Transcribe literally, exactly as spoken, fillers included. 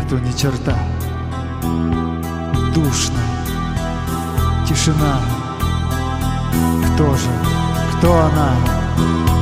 нету ни черта. Душно, тишина. Кто же, кто она?